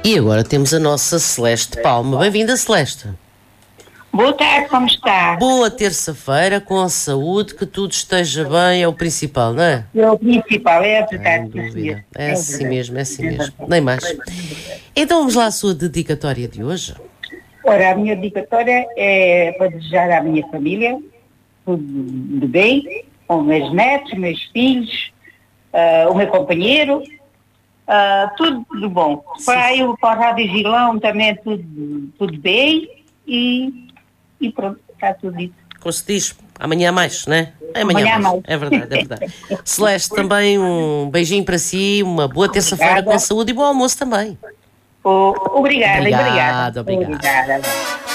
E agora temos a nossa Celeste Palma. Bem-vinda, Celeste. Boa tarde, como está? Boa terça-feira, com saúde, que tudo esteja bem, é o principal, não é? É o principal, é a verdade. Sem dúvida. É É assim verdade. mesmo, é assim mesmo. Nem mais. Então vamos lá à sua dedicatória de hoje. Ora, a minha dedicatória é para desejar à minha família tudo de bem, com meus netos, meus filhos, o meu companheiro, tudo de bom. Para a Rádio Gilão também tudo bem e pronto, está tudo isso. Como se diz, amanhã há mais, não é? Amanhã mais. É verdade, é verdade. Celeste, também um beijinho para si, uma boa terça-feira com saúde e bom almoço também. Obrigada. Obrigado. Obrigada.